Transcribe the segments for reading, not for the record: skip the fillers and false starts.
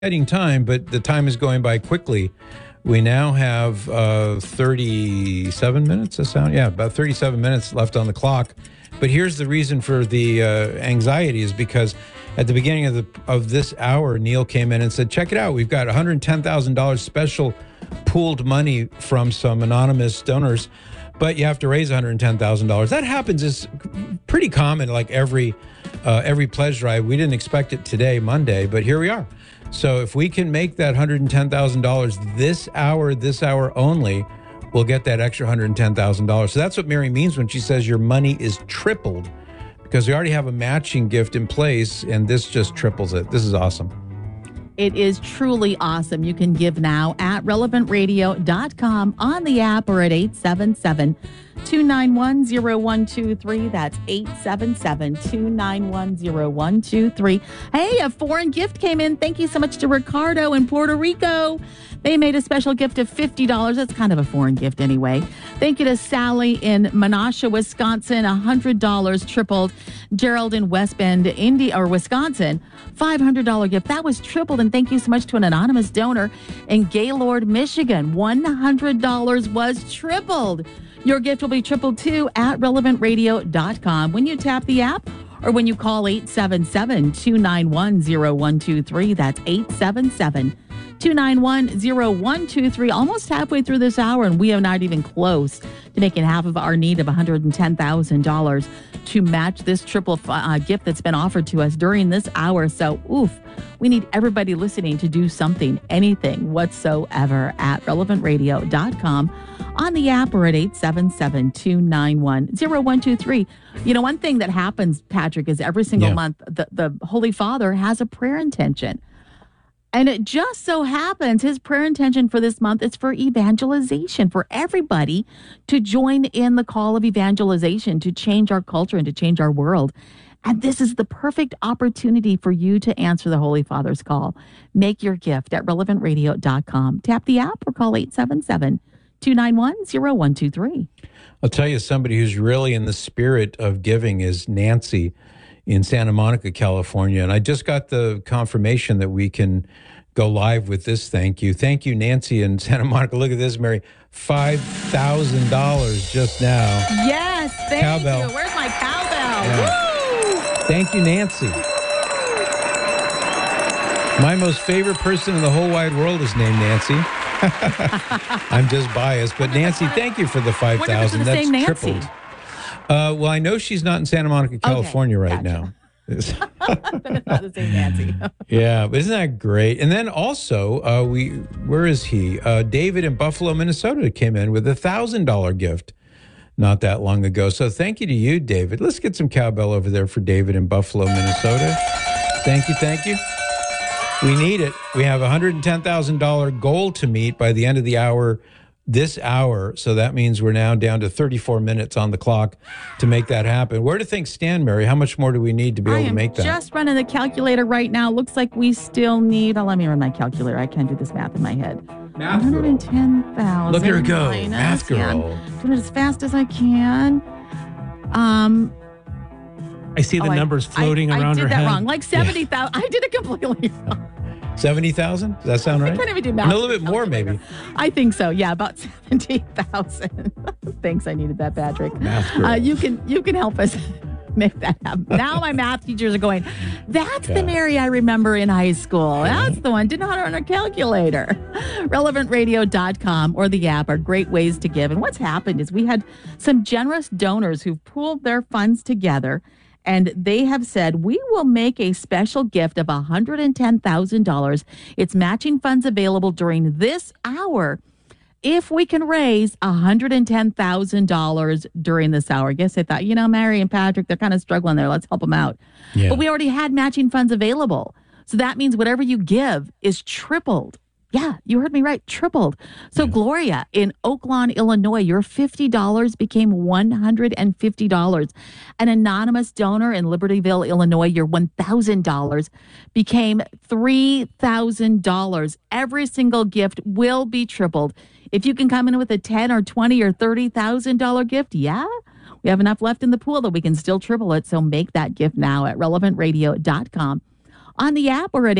exciting time, but the time is going by quickly. We now have 37 minutes. About 37 minutes left on the clock. But here's the reason for the anxiety is because at the beginning of this hour, Neil came in and said, check it out. We've got $110,000 special pooled money from some anonymous donors, but you have to raise $110,000. That happens. Is pretty common, like every pledge drive. We didn't expect it today, Monday, but here we are. So if we can make that $110,000 this hour only, we'll get that extra $110,000. So that's what Mary means when she says your money is tripled, because we already have a matching gift in place, and this just triples it. This is awesome. It is truly awesome. You can give now at relevantradio.com, on the app, or at 877-291-0123. That's 877-291-0123. Hey, a foreign gift came in. Thank you so much to Ricardo in Puerto Rico. They made a special gift of $50. That's kind of a foreign gift anyway. Thank you to Sally in Menasha, Wisconsin. $100 tripled. Gerald in West Bend, Wisconsin. $500 gift. That was tripled. And thank you so much to an anonymous donor in Gaylord, Michigan. $100 was tripled. Your gift will be tripled too at relevantradio.com when you tap the app or when you call 877-291-0123. That's 877-291-0123. Almost halfway through this hour, and we are not even close to making half of our need of $110,000 to match this triple gift that's been offered to us during this hour. So, we need everybody listening to do something, anything whatsoever at relevantradio.com, on the app, or at 877-291-0123. You know, one thing that happens, Patrick, is every single month, the Holy Father has a prayer intention. And it just so happens his prayer intention for this month is for evangelization, for everybody to join in the call of evangelization, to change our culture and to change our world. And this is the perfect opportunity for you to answer the Holy Father's call. Make your gift at relevantradio.com. Tap the app or call 877-291-0123. I'll tell you, somebody who's really in the spirit of giving is Nancy in Santa Monica, California. And I just got the confirmation that we can go live with this. Thank you. Thank you, Nancy in Santa Monica. Look at this, Mary. $5,000 just now. Yes, thank cowbell. you. Where's my cowbell? Yeah. Woo! Thank you, Nancy. My most favorite person in the whole wide world is named Nancy. I'm just biased. But Nancy, thank you for the $5,000. That's tripled. Well, I know she's not in Santa Monica, California right now. Then it's not the same Nancy. Yeah, but isn't that great? And then also, where is he? David in Buffalo, Minnesota came in with a $1,000 gift not that long ago. So thank you to you, David. Let's get some cowbell over there for David in Buffalo, Minnesota. Thank you, thank you. We need it. We have a $110,000 goal to meet by the end of the hour, this hour. So that means we're now down to 34 minutes on the clock to make that happen. Where do things stand, Mary? How much more do we need to be able to make that? I am just running the calculator right now. Looks like we still need, let me run my calculator. I can't do this math in my head. Math 110,000. Look at her go. Math girl. Doing it as fast as I can. I see the numbers floating around her head. I did that wrong. Like 70,000. I did it completely wrong. 70,000? Does that sound right? I can't even do math. A little bit more, maybe. I think so. Yeah, about 70,000. Thanks. I needed that, Patrick. Math girl. You can help us make that happen. Now my math teachers are going, that's the Mary I remember in high school. That's the one. Didn't know how to run a calculator. Relevantradio.com or the app are great ways to give. And what's happened is we had some generous donors who've pooled their funds together, and they have said, we will make a special gift of $110,000. It's matching funds available during this hour if we can raise $110,000 during this hour. I guess I thought, Mary and Patrick, they're kind of struggling there. Let's help them out. Yeah. But we already had matching funds available. So that means whatever you give is tripled. Yeah, you heard me right. Tripled. So Gloria in Oak Lawn, Illinois, your $50 became $150. An anonymous donor in Libertyville, Illinois, your $1,000 became $3,000. Every single gift will be tripled. If you can come in with a $10 or $20 or $30,000 gift, we have enough left in the pool that we can still triple it. So make that gift now at relevantradio.com. on the app or at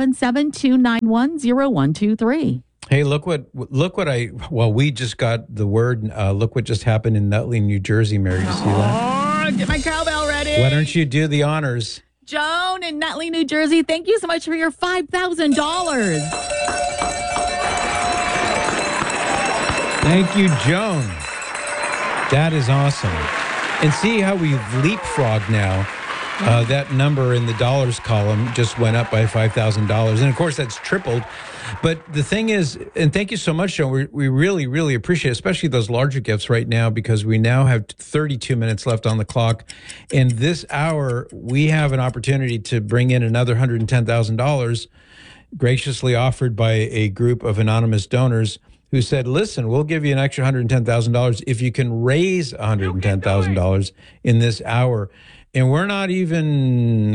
877-291-0123. Hey, we just got the word. Look what just happened in Nutley, New Jersey, Mary. Did you see that? Oh, get my cowbell ready. Why don't you do the honors? Joan in Nutley, New Jersey, thank you so much for your $5,000. Thank you, Joan. That is awesome. And see how we've leapfrogged now. That number in the dollars column just went up by $5,000. And of course, that's tripled. But the thing is, and thank you so much, Joan, we really, really appreciate it, especially those larger gifts right now, because we now have 32 minutes left on the clock. And this hour, we have an opportunity to bring in another $110,000 graciously offered by a group of anonymous donors who said, listen, we'll give you an extra $110,000 if you can raise $110,000 in this hour. And we're not even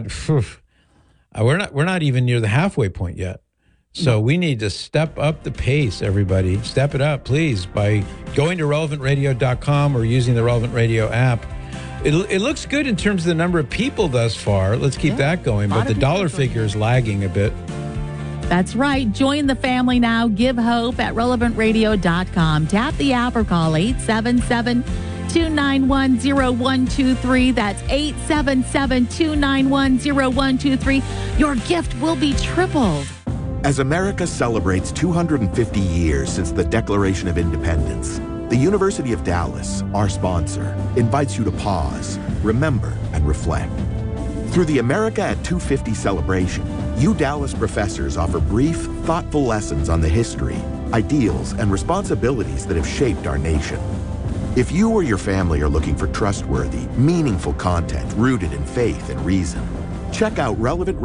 near the halfway point yet. So we need to step up the pace, everybody. Step it up, please, by going to relevantradio.com or using the Relevant Radio app. It looks good in terms of the number of people thus far. Let's keep that going. But the dollar figure is lagging a bit. That's right. Join the family now. Give hope at relevantradio.com. Tap the app or call 877-291-0123. That's 877-291-0123. Your gift will be tripled. As America celebrates 250 years since the Declaration of Independence, the University of Dallas, our sponsor, invites you to pause, remember, and reflect. Through the America at 250 celebration, Dallas professors offer brief, thoughtful lessons on the history, ideals, and responsibilities that have shaped our nation. If you or your family are looking for trustworthy, meaningful content rooted in faith and reason, check out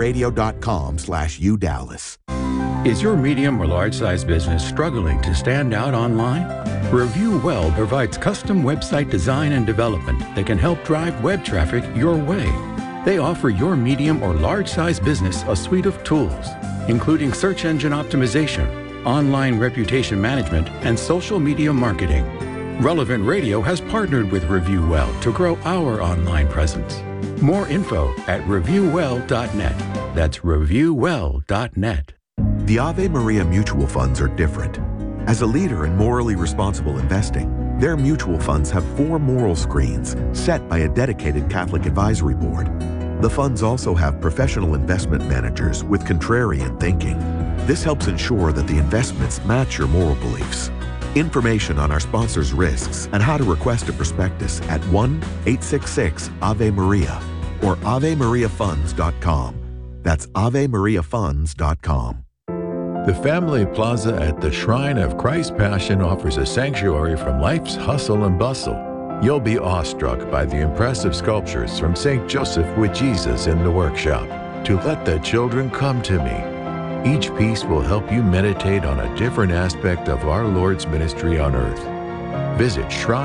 relevantradio.com/UDallas. Is your medium or large-size business struggling to stand out online? Review Well provides custom website design and development that can help drive web traffic your way. They offer your medium or large-size business a suite of tools, including search engine optimization, online reputation management, and social media marketing. Relevant Radio has partnered with Review Well to grow our online presence. More info at reviewwell.net. That's reviewwell.net. The Ave Maria mutual funds are different. As a leader in morally responsible investing, their mutual funds have 4 moral screens set by a dedicated Catholic advisory board. The funds also have professional investment managers with contrarian thinking. This helps ensure that the investments match your moral beliefs. Information on our sponsors' risks and how to request a prospectus at 1-866-AVE-MARIA or AveMariaFunds.com. That's AveMariaFunds.com. The Family Plaza at the Shrine of Christ Passion offers a sanctuary from life's hustle and bustle. You'll be awestruck by the impressive sculptures from St. Joseph with Jesus in the workshop, To Let the Children Come to Me. Each piece will help you meditate on a different aspect of our Lord's ministry on earth. Visit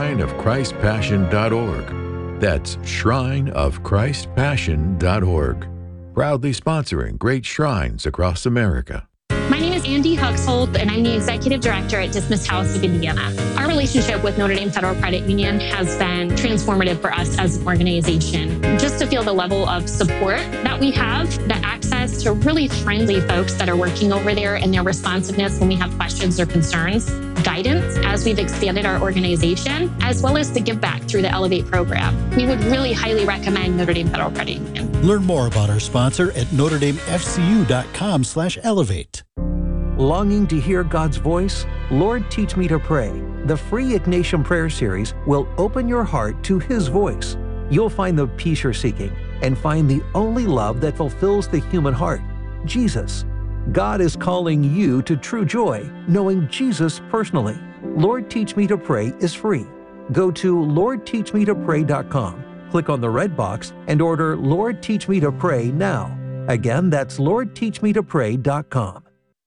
shrineofchristpassion.org. That's shrineofchristpassion.org. Proudly sponsoring great shrines across America. My name is Andy Huxhold, and I'm the Executive Director at Dismiss House of Indiana. Our relationship with Notre Dame Federal Credit Union has been transformative for us as an organization. Just to feel the level of support that we have, the access to really friendly folks that are working over there and their responsiveness when we have questions or concerns, guidance as we've expanded our organization, as well as the give back through the Elevate program. We would really highly recommend Notre Dame Federal Credit Union. Learn more about our sponsor at NotreDameFCU.com/elevate. Longing to hear God's voice? Lord, Teach Me to Pray. The free Ignatian Prayer Series will open your heart to His voice. You'll find the peace you're seeking and find the only love that fulfills the human heart, Jesus. God is calling you to true joy, knowing Jesus personally. Lord, Teach Me to Pray is free. Go to LordTeachMeToPray.com, click on the red box, and order Lord, Teach Me to Pray now. Again, that's LordTeachMeToPray.com.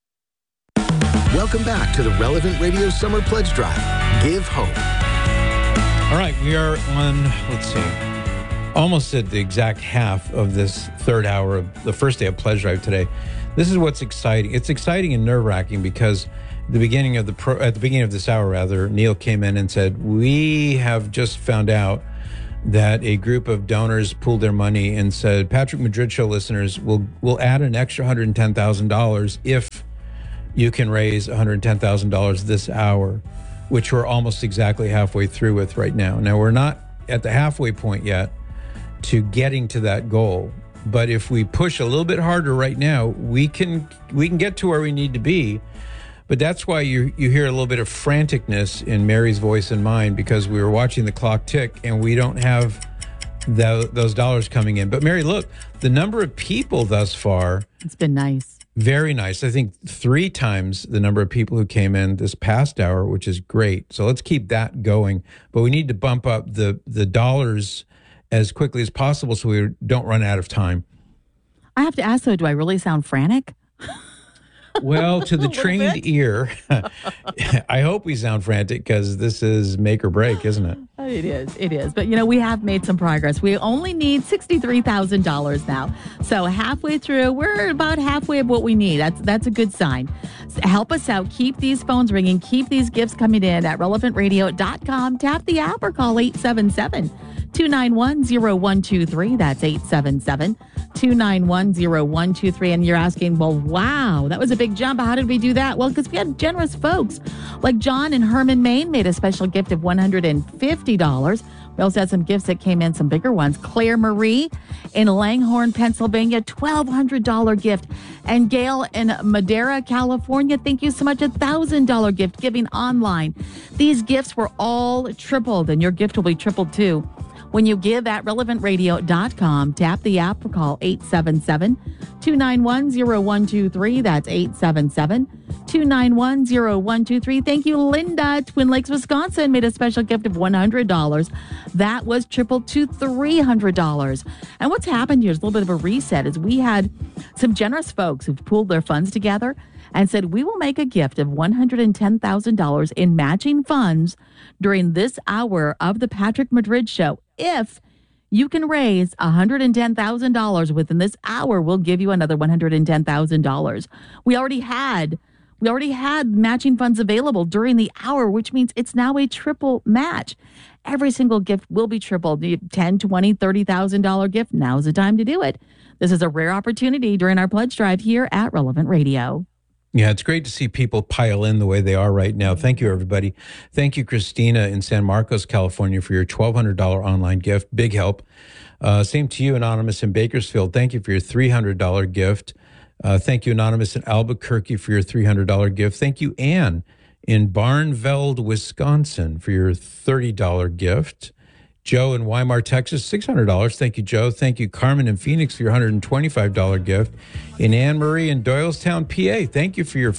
Welcome back to the Relevant Radio Summer Pledge Drive. Give hope. All right, we are on, let's see, almost at the exact half of this third hour of the first day of Pledge Drive today. This is what's exciting. It's exciting and nerve-wracking because at the beginning of this hour, Neil came in and said, we have just found out that a group of donors pooled their money and said, Patrick Madrid Show listeners will add an extra $110,000 if you can raise $110,000 this hour, which we're almost exactly halfway through with right now. Now, we're not at the halfway point yet to getting to that goal. But if we push a little bit harder right now, we can get to where we need to be. But that's why you hear a little bit of franticness in Mary's voice and mine, because we were watching the clock tick and we don't have those dollars coming in. But Mary, look, the number of people thus far. It's been nice. Very nice. I think 3 times the number of people who came in this past hour, which is great. So let's keep that going. But we need to bump up the dollars as quickly as possible so we don't run out of time. I have to ask, though, do I really sound frantic? Well, to the trained ear, I hope we sound frantic because this is make or break, isn't it? It is. But, we have made some progress. We only need $63,000 now. So halfway through, we're about halfway of what we need. That's a good sign. So help us out. Keep these phones ringing. Keep these gifts coming in at relevantradio.com. Tap the app or call 877-291-0123. That's 877-291-0123. And you're asking, well, wow, that was a big jump. How did we do that? Well, because we had generous folks like John in Herman, Maine made a special gift of $150. We also had some gifts that came in, some bigger ones. Claire Marie in Langhorne, Pennsylvania, $1,200 gift. And Gail in Madera, California, thank you so much, $1,000 gift giving online. These gifts were all tripled, and your gift will be tripled too. When you give at relevantradio.com, tap the app or call 877-291-0123. That's 877-291-0123. Thank you, Linda. Twin Lakes, Wisconsin made a special gift of $100. That was tripled to $300. And what's happened here is a little bit of a reset, is we had some generous folks who've pooled their funds together and said, we will make a gift of $110,000 in matching funds during this hour of the Patrick Madrid Show. If you can raise $110,000 within this hour, we'll give you another $110,000. We already had matching funds available during the hour, which means it's now a triple match. Every single gift will be tripled. $10,000, $20,000, $30,000 gift. Now's the time to do it. This is a rare opportunity during our pledge drive here at Relevant Radio. Yeah, it's great to see people pile in the way they are right now. Thank you, everybody. Thank you, Christina in San Marcos, California, for your $1,200 online gift. Big help. Same to you, Anonymous in Bakersfield. Thank you for your $300 gift. Thank you, Anonymous in Albuquerque, for your $300 gift. Thank you, Ann in Barnveld, Wisconsin, for your $30 gift. Joe in Weimar, Texas, $600. Thank you, Joe. Thank you, Carmen in Phoenix, for your $125 gift. And Anne Marie in Doylestown, PA, thank you for your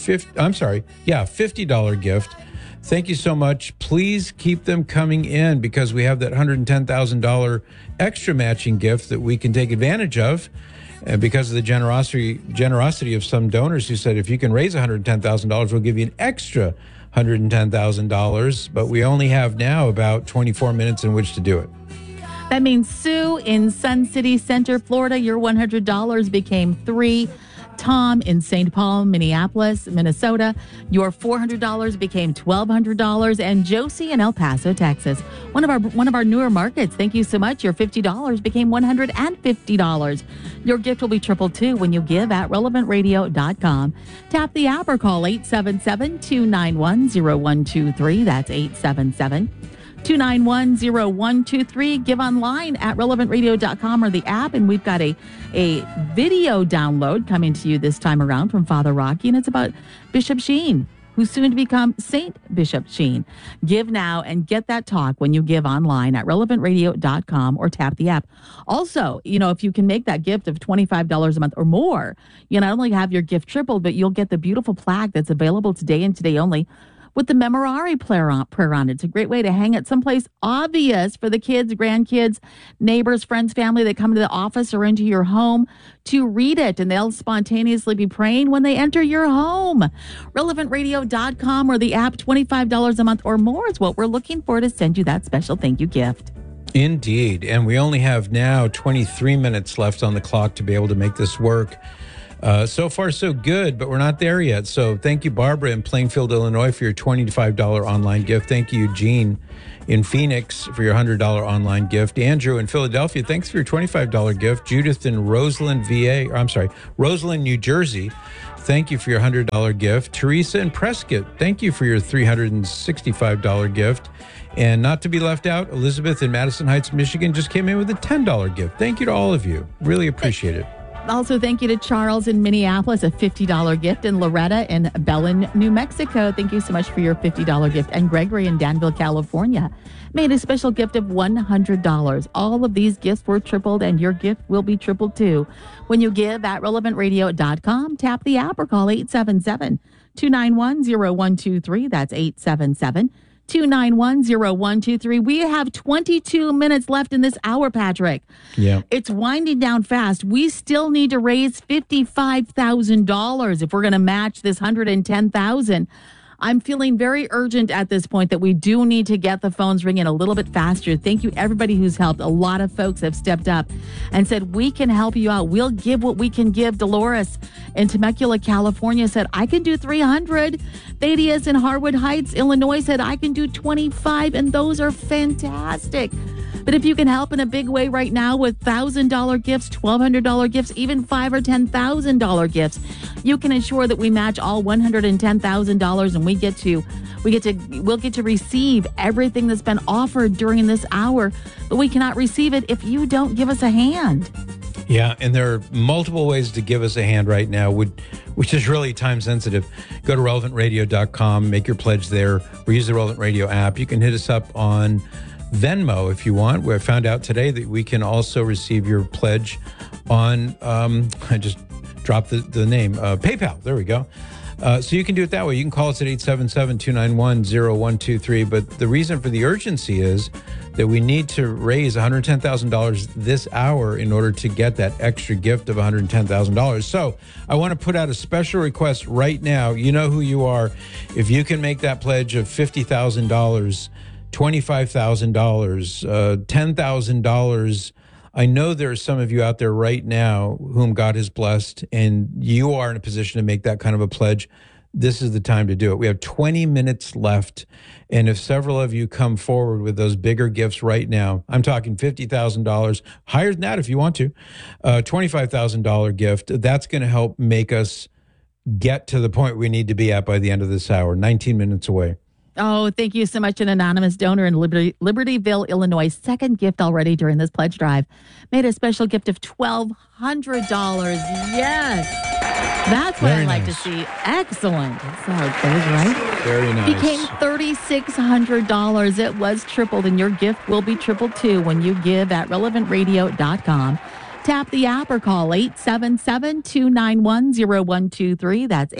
$50 gift. Thank you so much. Please keep them coming in because we have that $110,000 extra matching gift that we can take advantage of. Because of the generosity of some donors who said, if you can raise $110,000, we'll give you an extra $110,000, but we only have now about 24 minutes in which to do it. That means Sue in Sun City Center, Florida, your $100 became $3. Tom in St. Paul, Minneapolis, Minnesota, your $400 became $1,200. And Josie in El Paso, Texas, one of our newer markets. Thank you so much. Your $50 became $150. Your gift will be tripled too when you give at relevantradio.com. Tap the app or call 877-291-0123. That's 877-291-0123. Give online at relevantradio.com or the app. And we've got a video download coming to you this time around from Father Rocky, and it's about Bishop Sheen, who's soon to become Saint Bishop Sheen. Give now and get that talk when you give online at relevantradio.com or tap the app. Also, if you can make that gift of $25 a month or more, you not only have your gift tripled, but you'll get the beautiful plaque that's available today and today only with the Memorare prayer on it. It's a great way to hang it someplace obvious for the kids, grandkids, neighbors, friends, family that come to the office or into your home to read it, and they'll spontaneously be praying when they enter your home. Relevantradio.com or the app, $25 a month or more is what we're looking for to send you that special thank you gift. Indeed, and we only have now 23 minutes left on the clock to be able to make this work. So far, so good, but we're not there yet. So thank you, Barbara in Plainfield, Illinois, for your $25 online gift. Thank you, Eugene in Phoenix, for your $100 online gift. Andrew in Philadelphia, thanks for your $25 gift. Judith in Roseland, New Jersey, thank you for your $100 gift. Teresa in Prescott, thank you for your $365 gift. And not to be left out, Elizabeth in Madison Heights, Michigan, just came in with a $10 gift. Thank you to all of you. Really appreciate it. Also, thank you to Charles in Minneapolis, a $50 gift, and Loretta in Belen, New Mexico. Thank you so much for your $50 gift. And Gregory in Danville, California, made a special gift of $100. All of these gifts were tripled, and your gift will be tripled too. When you give at relevantradio.com, tap the app or call 877-291-0123. That's 877-291-0123. We have 22 minutes left in this hour, Patrick. Yeah. It's winding down fast. We still need to raise $55,000 if we're going to match this $110,000. I'm feeling very urgent at this point that we do need to get the phones ringing a little bit faster. Thank you, everybody who's helped. A lot of folks have stepped up and said, we can help you out. We'll give what we can give. Dolores in Temecula, California said, I can do 300. Thaddeus in Harwood Heights, Illinois said, I can do 25. And those are fantastic. But if you can help in a big way right now with $1,000 gifts, $1,200 gifts, even $5,000 or $10,000 gifts, you can ensure that we match all $110,000, and we'll get to receive everything that's been offered during this hour. But we cannot receive it if you don't give us a hand. Yeah, and there are multiple ways to give us a hand right now, which is really time sensitive. Go to relevantradio.com, make your pledge there, or use the Relevant Radio app. You can hit us up on Venmo if you want. I found out today that we can also receive your pledge on, I just dropped the name, PayPal. There we go. So you can do it that way. You can call us at 877-291-0123. But the reason for the urgency is that we need to raise $110,000 this hour in order to get that extra gift of $110,000. So I want to put out a special request right now. You know who you are. If you can make that pledge of $50,000, $25,000, $10,000. I know there are some of you out there right now whom God has blessed, and you are in a position to make that kind of a pledge. This is the time to do it. We have 20 minutes left, and if several of you come forward with those bigger gifts right now, I'm talking $50,000, higher than that if you want to, $25,000 gift, that's going to help make us get to the point we need to be at by the end of this hour, 19 minutes away. Oh, thank you so much. An anonymous donor in Libertyville, Illinois, second gift already during this pledge drive, made a special gift of $1,200. Yes. That's what Very I like nice. to see. Excellent. That's how it goes, right? Very nice. Became $3,600. It was tripled, and your gift will be tripled too when you give at relevantradio.com. Tap the app or call 877-291-0123. That's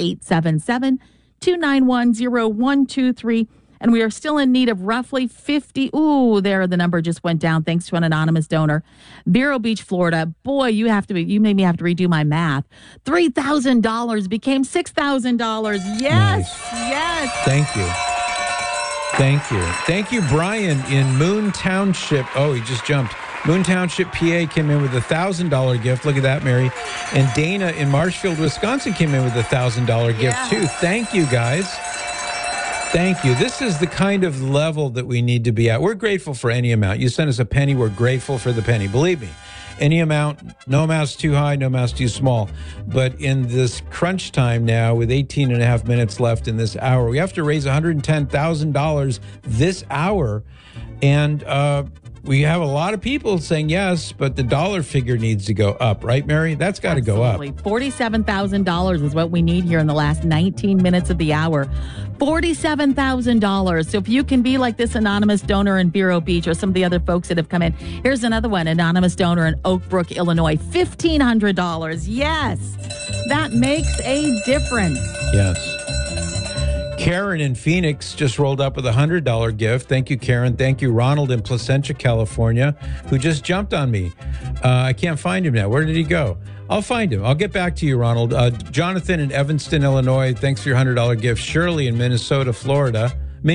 877-291-0123. And we are still in need of roughly 50. Ooh, there, the number just went down thanks to an anonymous donor. Vero Beach, Florida. Boy, you made me have to redo my math. $3,000 became $6,000. Yes, Nice. yes. Thank you. Thank you. Thank you, Brian in Moon Township. Oh, he just jumped. Moon Township, PA came in with a $1,000 gift. Look at that, Mary. And Dana in Marshfield, Wisconsin came in with a $1,000 gift too. Thank you, guys. Thank you. This is the kind of level that we need to be at. We're grateful for any amount. You send us a penny, we're grateful for the penny. Believe me, any amount, no amount's too high, no amount's too small. But in this crunch time now, with 18 and a half minutes left in this hour, we have to raise $110,000 this hour. And we have a lot of people saying yes, but the dollar figure needs to go up, right, Mary? That's got to go up. $47,000 is what we need here in the last 19 minutes of the hour. $47,000. So if you can be like this anonymous donor in Vero Beach or some of the other folks that have come in. Here's another one, anonymous donor in Oak Brook, Illinois, $1,500. Yes, that makes a difference. Yes. Karen in Phoenix just rolled up with a $100 gift. Thank you, Karen. Thank you, Ronald in Placentia, California, who just jumped on me. I can't find him now. Where did he go? I'll find him. I'll get back to you, Ronald. Jonathan in Evanston, Illinois, thanks for your $100 gift. Shirley in Minnesota, Florida.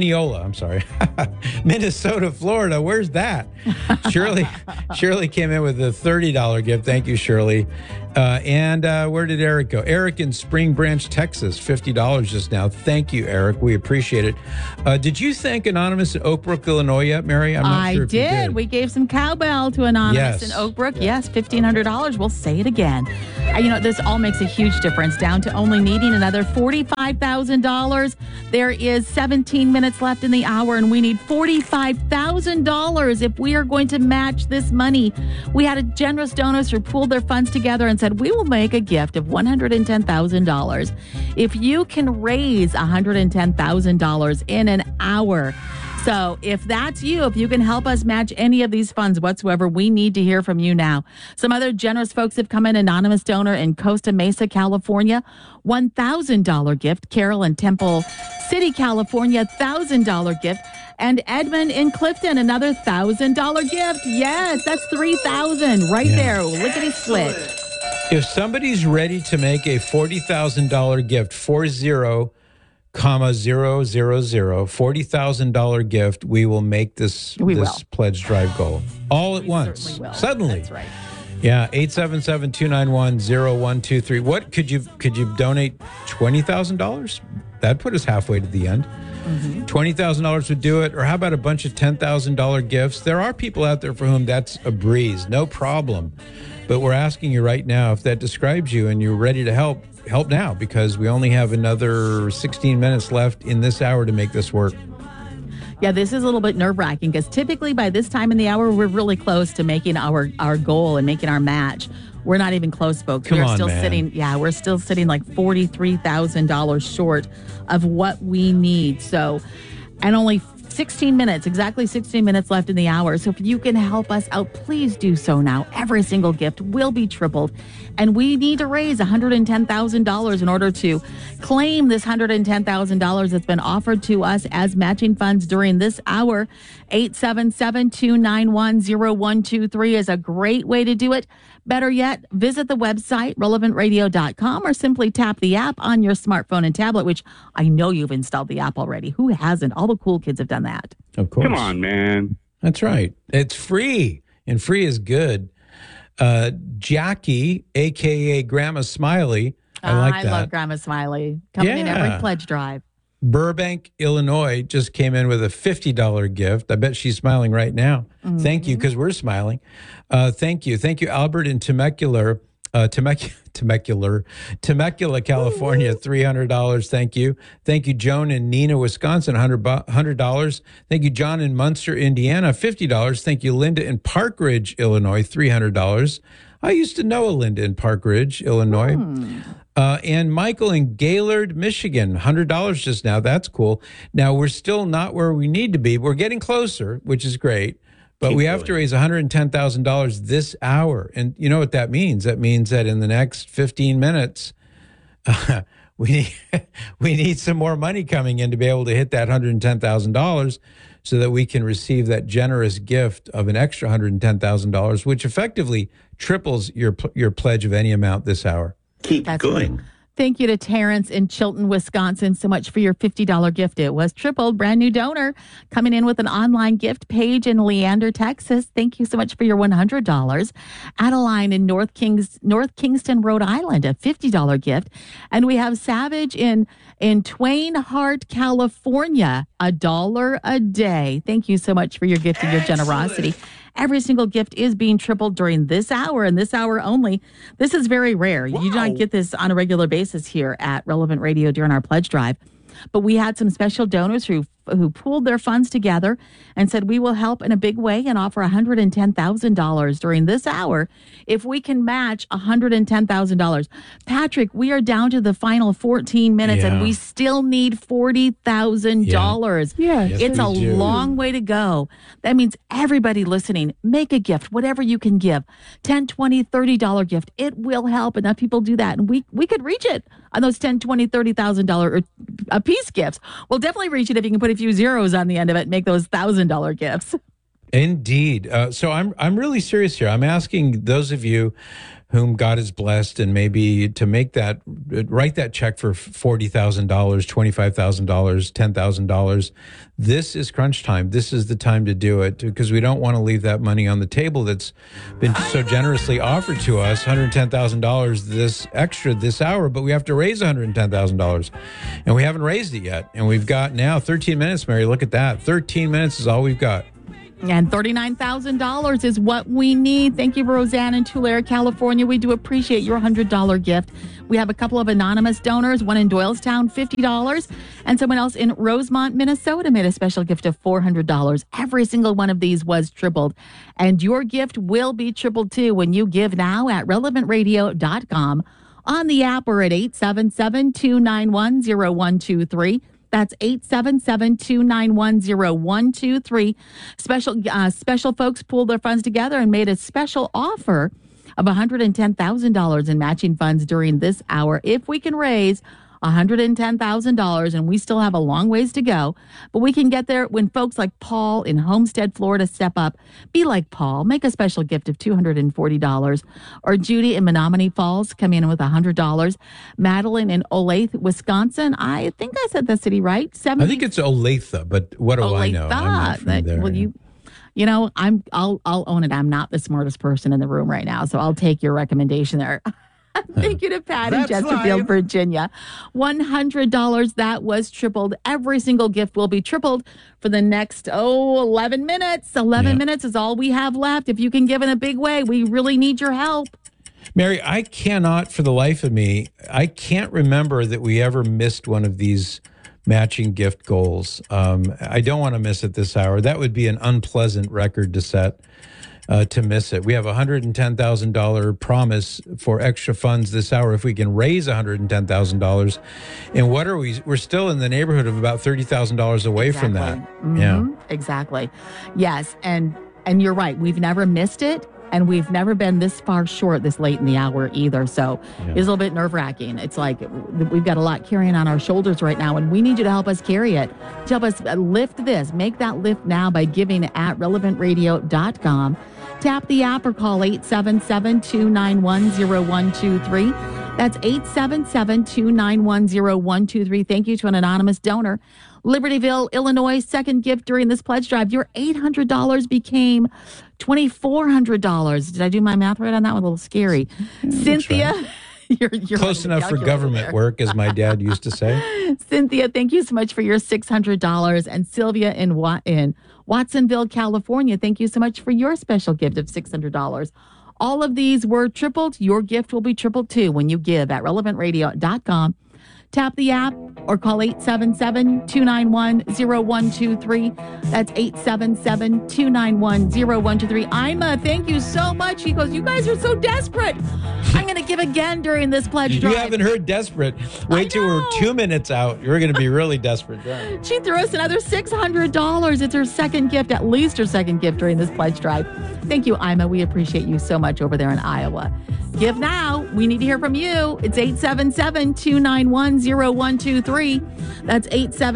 Minnesota, Florida. Where's that? Shirley came in with a $30 gift. Thank you, Shirley. And where did Eric go? Eric in Spring Branch, Texas, $50 just now. Thank you, Eric. We appreciate it. Did you thank Anonymous in Oak Brook, Illinois yet, Mary? I'm not sure if you did. We gave some cowbell to Anonymous in Oak Brook. Yes, $1,500. We'll say it again. This all makes a huge difference, down to only needing another $45,000. There is 17 minutes left in the hour, and we need $45,000 if we are going to match this money. We had a generous donors who pooled their funds together and said, we will make a gift of $110,000 if you can raise $110,000 in an hour. So if that's you, if you can help us match any of these funds whatsoever, we need to hear from you now. Some other generous folks have come in. Anonymous donor in Costa Mesa, California, $1,000 gift. Carol in Temple City, California, $1,000 gift. And Edmund in Clifton, another $1,000 gift. Yes, that's $3,000 right there. Lickety split. If somebody's ready to make a $40,000 gift, 40,000, $40,000 gift, we will make this pledge drive goal all at once. Suddenly. That's right. Yeah, 877-291-0123. What could you donate $20,000? That'd put us halfway to the end. Mm-hmm. $20,000 would do it. Or how about a bunch of $10,000 gifts? There are people out there for whom that's a breeze, no problem. But we're asking you right now, if that describes you and you're ready to help now, because we only have another 16 minutes left in this hour to make this work. Yeah, this is a little bit nerve-wracking because typically by this time in the hour, we're really close to making our goal and making our match. We're not even close, folks. We're still sitting like $43,000 short of what we need. So, and only 16 minutes, exactly 16 minutes left in the hour. So if you can help us out, please do so now. Every single gift will be tripled. And we need to raise $110,000 in order to claim this $110,000 that's been offered to us as matching funds during this hour. 877-291-0123 is a great way to do it. Better yet, visit the website, relevantradio.com, or simply tap the app on your smartphone and tablet, which I know you've installed the app already. Who hasn't? All the cool kids have done that. Of course. Come on, man. That's right. It's free, and free is good. Jackie, a.k.a. Grandma Smiley. I like that. I love Grandma Smiley. Coming in every pledge drive. Burbank, Illinois just came in with a $50 gift. I bet she's smiling right now. Mm-hmm. Thank you, because we're smiling. Thank you. Thank you, Albert in Temecula, California, $300. Thank you. Thank you, Joan in Neenah, Wisconsin, $100. Thank you, John in Munster, Indiana, $50. Thank you, Linda in Park Ridge, Illinois, $300. I used to know a Linda in Park Ridge, Illinois. And Michael in Gaylord, Michigan, $100 just now. That's cool. Now, we're still not where we need to be. We're getting closer, which is great. But we have to raise $110,000 this hour. And you know what that means? That means that in the next 15 minutes, we need some more money coming in to be able to hit that $110,000 so that we can receive that generous gift of an extra $110,000, which effectively triples your pledge of any amount this hour. Keep going. Right. Thank you to Terrence in Chilton, Wisconsin, so much for your $50 gift. It was tripled. Brand new donor coming in with an online gift page in Leander, Texas. Thank you so much for your $100. Adeline in North Kingston, Rhode Island, a $50 gift. And we have Savage in Twain Hart, California, $1 a day. Thank you so much for your gift and your generosity. Every single gift is being tripled during this hour and this hour only. This is very rare. Wow. You do not get this on a regular basis here at Relevant Radio during our pledge drive. But we had some special donors who pooled their funds together and said, we will help in a big way and offer $110,000 during this hour if we can match $110,000. Patrick, we are down to the final 14 minutes and we still need $40,000. Yeah. It's a long way to go. That means everybody listening, make a gift, whatever you can give. $10, $20, $30 gift. It will help. Enough people do that. And we could reach it on those $10, $20, $30,000 a piece gifts. We'll definitely reach it if you can put a few zeros on the end of it and make those $1,000 gifts. Indeed. So I'm really serious here. I'm asking those of you whom God has blessed, and maybe to write that check for $40,000, $25,000, $10,000. This is crunch time. This is the time to do it, because we don't want to leave that money on the table that's been so generously offered to us, $110,000 this hour, but we have to raise $110,000, and we haven't raised it yet. And we've got now 13 minutes, Mary. Look at that. 13 minutes is all we've got. And $39,000 is what we need. Thank you, Roseanne in Tulare, California. We do appreciate your $100 gift. We have a couple of anonymous donors, one in Doylestown, $50, and someone else in Rosemont, Minnesota made a special gift of $400. Every single one of these was tripled. And your gift will be tripled too when you give now at relevantradio.com, on the app, or at 877-291-0123. That's 877-291-0123. Special folks pooled their funds together and made a special offer of $110,000 in matching funds during this hour. If we can raise $110,000, and we still have a long ways to go, but we can get there when folks like Paul in Homestead, Florida step up. Be like Paul, make a special gift of $240. Or Judy in Menominee Falls, come in with $100. Madeline in Olathe, Wisconsin. I think I said the city right. I think it's Olathe, but what do I know? I'm not from there. Well, you know, I'll own it. I'm not the smartest person in the room right now, so I'll take your recommendation there. Thank you to Pat in Chesterfield, Virginia. $100, that was tripled. Every single gift will be tripled for the next, 11 minutes. 11 minutes is all we have left. If you can give in a big way, we really need your help. Mary, I cannot, for the life of me, I can't remember that we ever missed one of these matching gift goals. I don't want to miss it this hour. That would be an unpleasant record to set. To miss it. We have a $110,000 promise for extra funds this hour if we can raise $110,000. And what are we? We're still in the neighborhood of about $30,000 away from that. Mm-hmm. Yeah, exactly. Yes, and you're right. We've never missed it, and we've never been this far short this late in the hour either. So it's a little bit nerve-wracking. It's like we've got a lot carrying on our shoulders right now, and we need you to help us carry it. To help us lift this, make that lift now by giving at relevantradio.com. Tap the app or call 877-291-0123. That's 877-291-0123. Thank you to an anonymous donor. Libertyville, Illinois, second gift during this pledge drive. Your $800 became $2,400. Did I do my math right on that one? A little scary. Cynthia. You're close enough for government work, as my dad used to say. Cynthia, thank you so much for your $600. And Sylvia in Watsonville, California, thank you so much for your special gift of $600. All of these were tripled. Your gift will be tripled too when you give at relevantradio.com. Tap the app or call 877-291-0123. That's 877-291-0123. Ima, thank you so much. He goes, you guys are so desperate. I'm going to give again during this pledge drive. You haven't heard desperate. Wait till we're 2 minutes out. You're going to be really desperate then. She threw us another $600. It's her second gift, at least her second gift during this pledge drive. Thank you, Ima. We appreciate you so much over there in Iowa. Give now. We need to hear from you. It's 877-291-0123. That's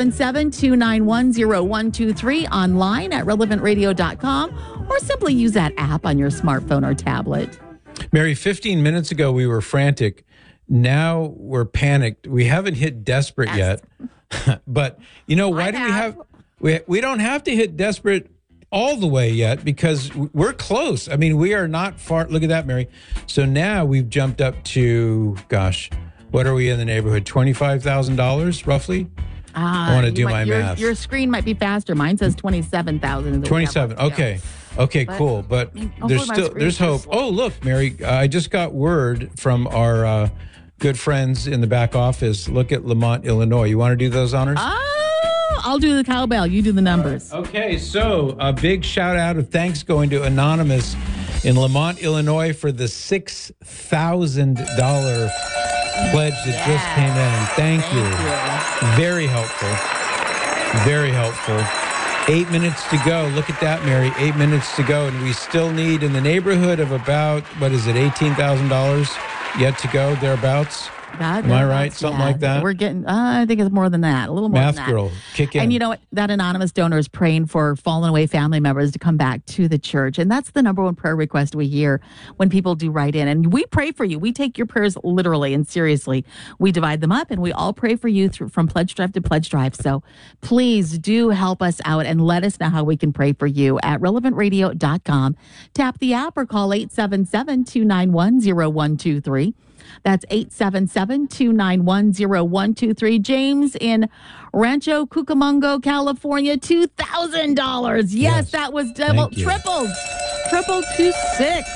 877-291-0123. Online at relevantradio.com, or simply use that app on your smartphone or tablet. Mary, 15 minutes ago we were frantic. Now we're panicked. We haven't hit desperate yet. But, you know, why do we have... We don't have to hit desperate all the way yet, because we're close. I mean, we are not far. Look at that, Mary. So now we've jumped up to, gosh, what are we in the neighborhood? $25,000 roughly? I want to do my math. Your screen might be faster. Mine says 27,000. 27. Okay. Okay, cool. But there's hope. Oh, look, Mary, I just got word from our good friends in the back office. Look at Lamont, Illinois. You want to do those honors? I'll do the cowbell. You do the numbers. Okay, so a big shout out of thanks going to Anonymous in Lamont, Illinois for the $6,000 pledge that just came in. Thank you. Very helpful. Very helpful. 8 minutes to go. Look at that, Mary. 8 minutes to go. And we still need in the neighborhood of about, what is it, $18,000 yet to go, thereabouts? Am I right? Something like that? We're getting, I think it's more than that, a little more Math than that. girl, kick in. And you know what? That anonymous donor is praying for fallen away family members to come back to the church. And that's the number one prayer request we hear when people do write in. And we pray for you. We take your prayers literally and seriously. We divide them up and we all pray for you from Pledge Drive to Pledge Drive. So please do help us out and let us know how we can pray for you at relevantradio.com. Tap the app or call 877-291-0123. That's 877-291-0123. James in Rancho Cucamonga, California, $2,000. Yes, that was tripled to 6.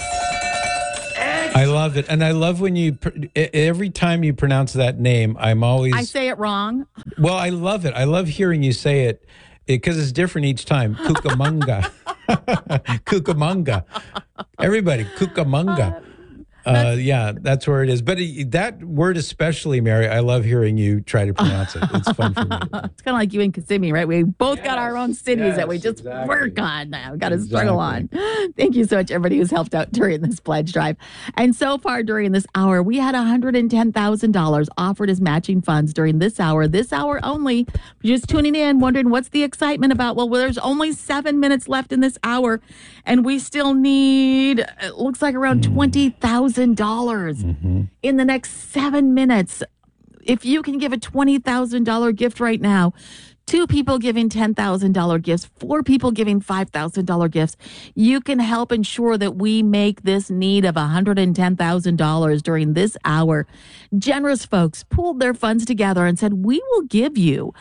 I love it. And I love when every time you pronounce that name, I say it wrong. Well, I love it. I love hearing you say it because it's different each time. Cucamonga. Cucamonga. Everybody, Cucamonga. Yeah, that's where it is. But that word especially, Mary, I love hearing you try to pronounce it. It's fun for me. It's kind of like you and Kissimmee, right? We both got our own cities that we just work on now. We've got to struggle on. Thank you so much, everybody who's helped out during this pledge drive. And so far during this hour, we had $110,000 offered as matching funds during this hour only. If you're just tuning in, wondering what's the excitement about? Well, there's only 7 minutes left in this hour, and we still need, it looks like around $20,000 in the next 7 minutes. If you can give a $20,000 gift right now, 2 people giving $10,000 gifts, 4 people giving $5,000 gifts, you can help ensure that we make this need of $110,000 during this hour. Generous folks pooled their funds together and said, we will give you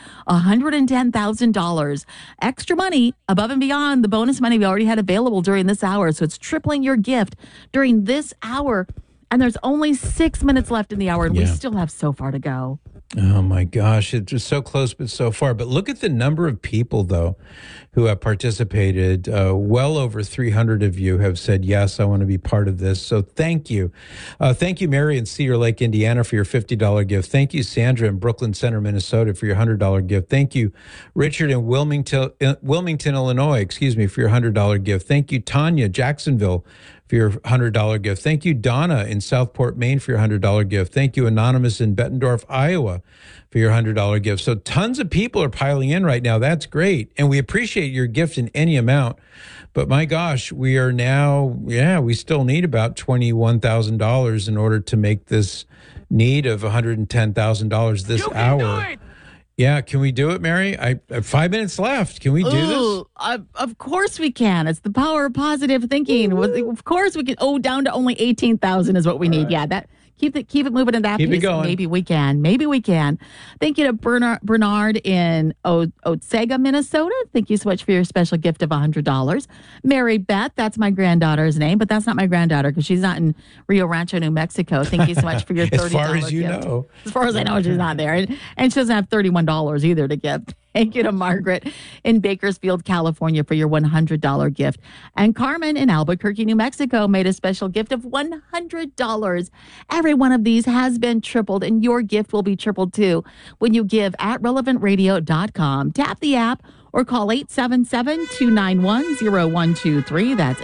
$110,000 extra money above and beyond the bonus money we already had available during this hour. So it's tripling your gift during this hour. And there's only 6 minutes left in the hour, and we still have so far to go. Oh, my gosh. It's just so close, but so far. But look at the number of people, though, who have participated. Well over 300 of you have said, yes, I want to be part of this. So thank you. Thank you, Mary in Cedar Lake, Indiana, for your $50 gift. Thank you, Sandra in Brooklyn Center, Minnesota, for your $100 gift. Thank you, Richard in Wilmington, Illinois, for your $100 gift. Thank you, Tanya, Jacksonville, for your $100 gift. Thank you, Donna in Southport, Maine, for your $100 gift. Thank you, Anonymous in Bettendorf, Iowa, for your $100 gift. So tons of people are piling in right now. That's great. And we appreciate your gift in any amount. But my gosh, we are now, we still need about $21,000 in order to make this need of $110,000 this hour. Yeah, can we do it, Mary? I have 5 minutes left. Can we do this? Of course we can. It's the power of positive thinking. Of course we can. Down to only 18,000 is what we need. Yeah, that keep it moving in that keep piece. It going. Maybe we can. Thank you to Bernard in Otsego, Minnesota. Thank you so much for your special gift of $100. Mary Beth, that's my granddaughter's name, but that's not my granddaughter because she's not in Rio Rancho, New Mexico. Thank you so much for your $30 as far as you gift. know. As far as I know, she's not there. And she doesn't have $31 either to give. Thank you to Margaret in Bakersfield, California, for your $100 gift. And Carmen in Albuquerque, New Mexico, made a special gift of $100. Every one of these has been tripled, and your gift will be tripled too when you give at relevantradio.com. Tap the app or call 877-291-0123. That's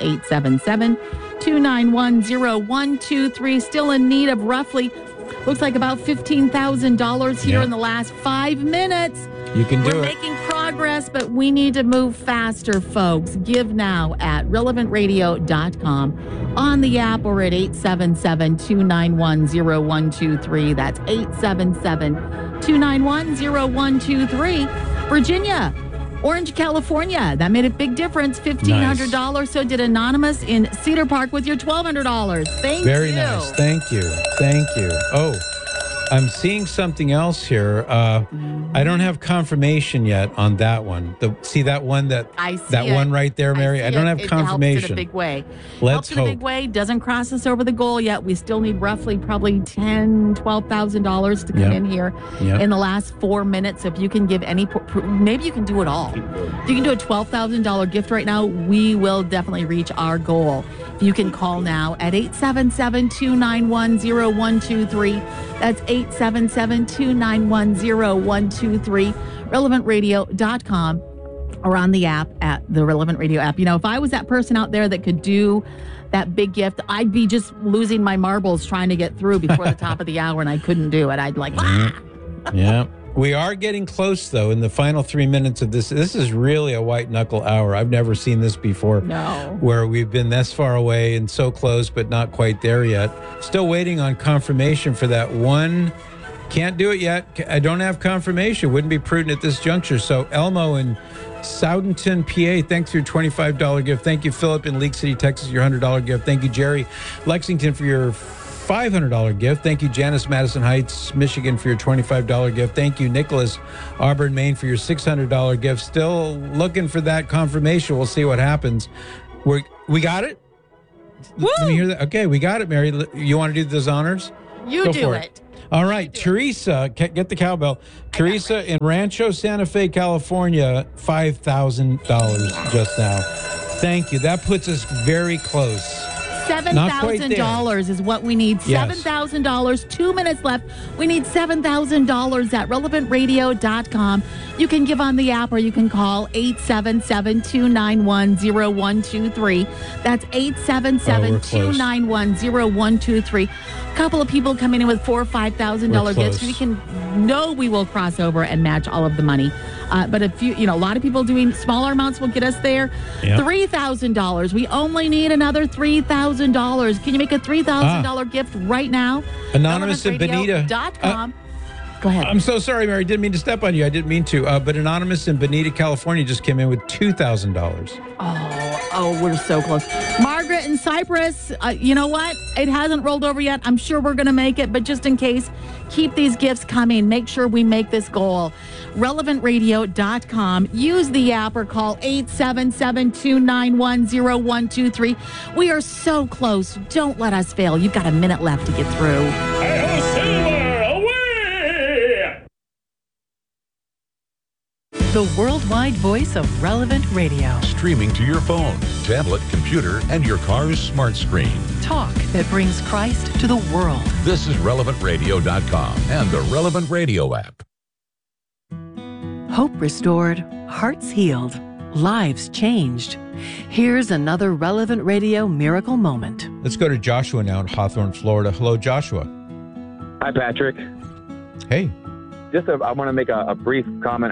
877-291-0123. Still in need of roughly, looks like about $15,000 here in the last 5 minutes. You can do it. We're making progress, but we need to move faster, folks. Give now at relevantradio.com, on the app, or at 877-291-0123. That's 877-291-0123. Virginia, Orange, California. That made a big difference. $1,500. Nice. So did Anonymous in Cedar Park with your $1,200. Thank you. Very nice. Thank you. Oh, I'm seeing something else here. I don't have confirmation yet on that one. See that one one right there, Mary? I don't have confirmation. It helps in a big way. Let's hope. In a big way. Doesn't cross us over the goal yet. We still need roughly probably $10,000, $12,000 to come in here in the last 4 minutes. So if you can give maybe you can do it all. If you can do a $12,000 gift right now, we will definitely reach our goal. You can call now at 877-291-0123. That's 877-291-0123. RelevantRadio.com. or on the app, at the Relevant Radio app. You know, if I was that person out there that could do that big gift, I'd be just losing my marbles trying to get through before the top of the hour, and I couldn't do it. I'd like, Yeah. We are getting close, though, in the final 3 minutes of this. This is really a white knuckle hour. I've never seen this before. No. Where we've been this far away and so close, but not quite there yet. Still waiting on confirmation for that one. Can't do it yet. I don't have confirmation. Wouldn't be prudent at this juncture. So Elmo in Soudenton, PA, thanks for your $25 gift. Thank you, Philip in League City, Texas, your $100 gift. Thank you, Jerry Lexington, for your $500 gift. Thank you, Janice, Madison Heights, Michigan, for your $25 gift. Thank you, Nicholas, Auburn, Maine, for your $600 gift. Still looking for that confirmation. We'll see what happens. We got it? Woo! Let me hear that. Okay, we got it, Mary. You want to do those honors? You do it. All right, Teresa, get the cowbell. Teresa in Rancho Santa Fe, California, $5,000 just now. Thank you. That puts us very close. $7,000 is what we need. Yes. $7,000. 2 minutes left. We need $7,000 at relevantradio.com. You can give on the app or you can call 877-291-0123. That's 877-291-0123. A couple of people coming in with $4,000 or $5,000 gifts. We we will cross over and match all of the money. But if a lot of people doing smaller amounts will get us there. Yep. $3,000. We only need another $3,000. Can you make a $3,000 gift right now? Anonymous in Bonita. Go ahead. I'm so sorry, Mary. Didn't mean to step on you. I didn't mean to. But Anonymous in Bonita, California just came in with $2,000. Oh, we're so close. Margaret in Cyprus, you know what? It hasn't rolled over yet. I'm sure we're going to make it, but just in case, keep these gifts coming. Make sure we make this goal. relevantradio.com. Use the app or call 877-291-0123. We are so close. Don't let us fail. You've got a minute left to get through. The worldwide voice of Relevant Radio. Streaming to your phone, tablet, computer, and your car's smart screen. Talk that brings Christ to the world. This is relevantradio.com and the Relevant Radio app. Hope restored, hearts healed, lives changed. Here's another Relevant Radio miracle moment. Let's go to Joshua now in Hawthorne, Florida. Hello, Joshua. Hi, Patrick. Hey. I want to make a brief comment.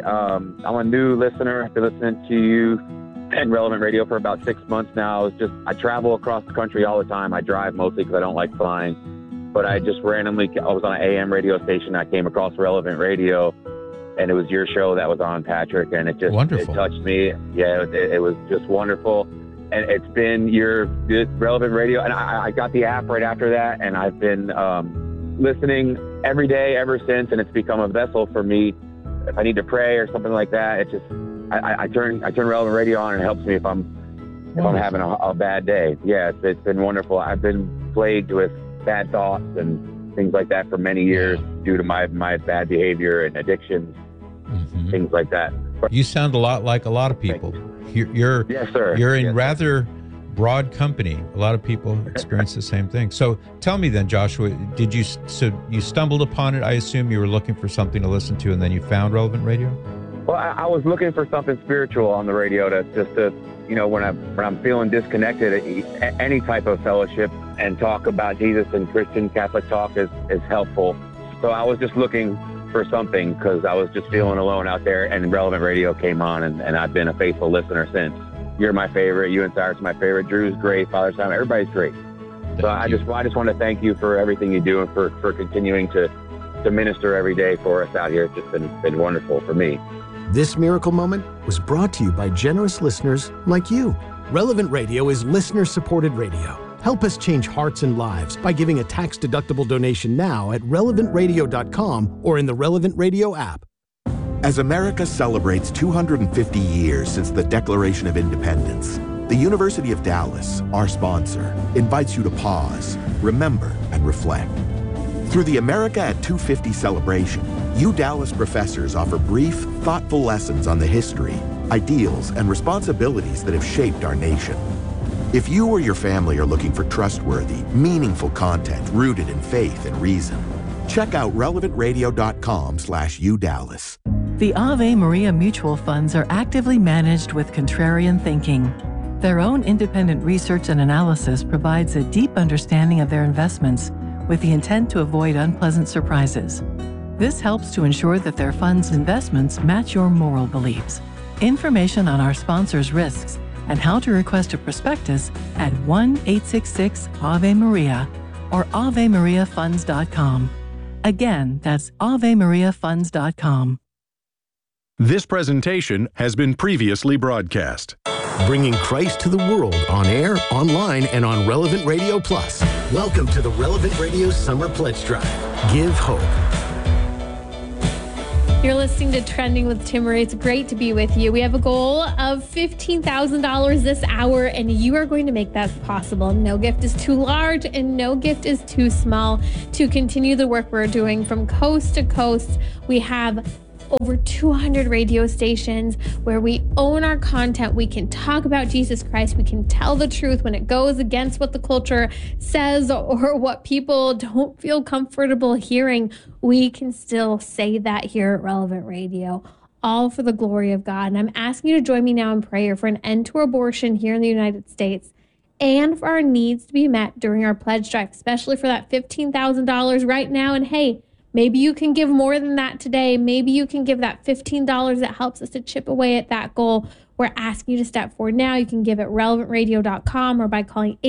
I'm a new listener. I've been listening to you and Relevant Radio for about 6 months now. I travel across the country all the time. I drive mostly because I don't like flying. But I just randomly, I was on an AM radio station. I came across Relevant Radio, and it was your show that was on, Patrick, and it just it touched me. Yeah, it was just wonderful. And it's been your Relevant Radio, and I got the app right after that, and I've been listening every day ever since, and it's become a vessel for me. If I need to pray or something like that, it just I turn Relevant Radio on, and it helps me if I'm having a bad day. Yeah, it's been wonderful. I've been plagued with bad thoughts and things like that for many years due to my bad behavior and addictions, things like that. You sound a lot like a lot of people. You're yes, sir. You're in rather broad company. A lot of people experience the same thing. So tell me then, Joshua, you stumbled upon it? I assume you were looking for something to listen to, and then you found Relevant Radio? Well, I was looking for something spiritual on the radio to when I'm feeling disconnected, any type of fellowship and talk about Jesus and Christian Catholic talk is helpful. So I was just looking for something because I was just feeling alone out there, and Relevant Radio came on, and I've been a faithful listener since. You're my favorite. You and Cyrus are my favorite. Drew's great. Father Simon, everybody's great. So I just want to thank you for everything you do and for continuing to minister every day for us out here. It's just been wonderful for me. This miracle moment was brought to you by generous listeners like you. Relevant Radio is listener-supported radio. Help us change hearts and lives by giving a tax-deductible donation now at relevantradio.com or in the Relevant Radio app. As America celebrates 250 years since the Declaration of Independence, the University of Dallas, our sponsor, invites you to pause, remember, and reflect. Through the America at 250 celebration, Dallas professors offer brief, thoughtful lessons on the history, ideals, and responsibilities that have shaped our nation. If you or your family are looking for trustworthy, meaningful content rooted in faith and reason, check out relevantradio.com/UDallas. The Ave Maria mutual funds are actively managed with contrarian thinking. Their own independent research and analysis provides a deep understanding of their investments with the intent to avoid unpleasant surprises. This helps to ensure that their funds' investments match your moral beliefs. Information on our sponsors' risks and how to request a prospectus at 1-866-AVE-MARIA or AveMariaFunds.com. Again, that's AveMariaFunds.com. This presentation has been previously broadcast. Bringing Christ to the world on air, online, and on Relevant Radio Plus. Welcome to the Relevant Radio Summer Pledge Drive. Give hope. You're listening to Trending with Timmerie. It's great to be with you. We have a goal of $15,000 this hour, and you are going to make that possible. No gift is too large, and no gift is too small to continue the work we're doing from coast to coast. We have over 200 radio stations where we own our content. We can talk about Jesus Christ. We can tell the truth when it goes against what the culture says or what people don't feel comfortable hearing. We can still say that here at Relevant Radio, all for the glory of God. And I'm asking you to join me now in prayer for an end to abortion here in the United States and for our needs to be met during our pledge drive, especially for that $15,000 right now. And hey, maybe you can give more than that today. Maybe you can give that $15 that helps us to chip away at that goal. We're asking you to step forward now. You can give at relevantradio.com or by calling